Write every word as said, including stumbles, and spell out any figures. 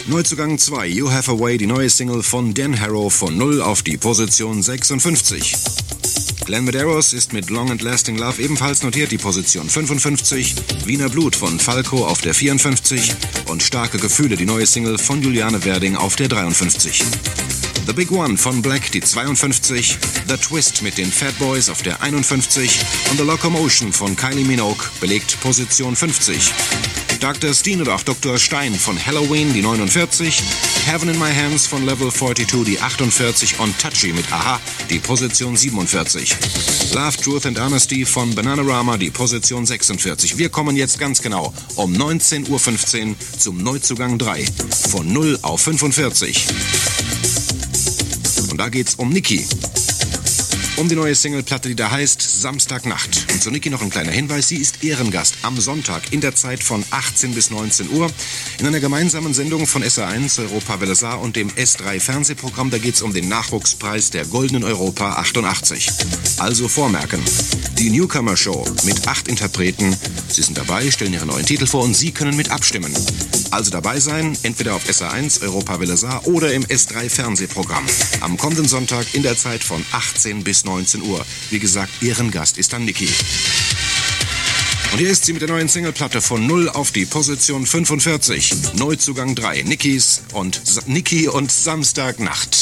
Neuzugang zwei, You Have a Way, die neue Single von Dan Harrow, von null auf die Position sechsundfünfzig. Glenn Medeiros ist mit Long and Lasting Love ebenfalls notiert, die Position fünfundfünfzig. Wiener Blut von Falco auf der vierundfünfzig. Und Starke Gefühle, die neue Single von Juliane Werding auf der dreiundfünfzig. The Big One von Black, die zweiundfünfzig. The Twist mit den Fat Boys auf der einundfünfzig. Und The Locomotion von Kylie Minogue belegt Position fünfzig. Doktor Steen oder auch Doktor Stein von Halloween, die neunundvierzig. Heaven in My Hands von Level zweiundvierzig, die achtundvierzig. Und Touchy mit Aha, die Position siebenundvierzig. Love, Truth and Honesty von Bananarama, die Position sechsundvierzig. Wir kommen jetzt ganz genau um neunzehn Uhr fünfzehn zum Neuzugang drei. Von null auf fünfundvierzig. Und da geht's um Niki. Um die neue Singleplatte, die da heißt Samstagnacht. Und zu Niki noch ein kleiner Hinweis, sie ist Ehrengast am Sonntag in der Zeit von achtzehn bis neunzehn Uhr in einer gemeinsamen Sendung von S R eins, Europa Welle Saar und dem S drei Fernsehprogramm. Da geht's um den Nachwuchspreis der Goldenen Europa achtundachtzig. Also vormerken. Die Newcomer Show mit acht Interpreten. Sie sind dabei, stellen ihre neuen Titel vor und Sie können mit abstimmen. Also dabei sein, entweder auf S R eins, Europa Welle Saar oder im S drei Fernsehprogramm. Am kommenden Sonntag in der Zeit von achtzehn bis neunzehn Uhr. Wie gesagt, Ehrengast ist dann Niki. Und hier ist sie mit der neuen Singleplatte von null auf die Position fünfundvierzig. Neuzugang drei, Nikis und Niki und Samstagnacht.